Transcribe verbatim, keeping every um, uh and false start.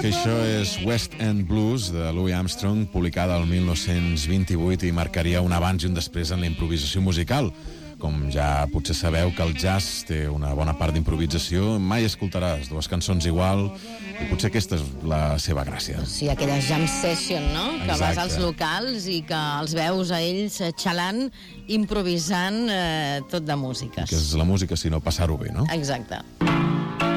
que això és West End Blues de Louis Armstrong, publicada el mil nou-cents vint-i-vuit i marcaria un abans i un després en la improvisació musical. Com ja potser sabeu que el jazz té una bona part d'improvisació, mai escoltaràs dues cançons igual i potser aquesta és la seva gràcia. Sí, aquella jam session, no? Que Exacte. vas als locals i que els veus a ells xalant, improvisant eh, tot de músiques. Que és la música, sinó passar-ho bé, no? Exacte.